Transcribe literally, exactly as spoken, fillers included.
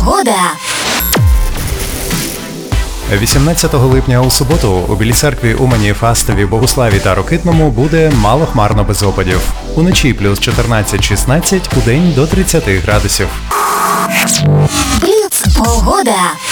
Погода. вісімнадцятого липня у суботу у Білій Церкві, Умані, Фастові, Богуславі та Рокитному буде малохмарно без опадів. Уночі плюс чотирнадцять шістнадцять, удень до тридцяти градусів. Бліц. Погода.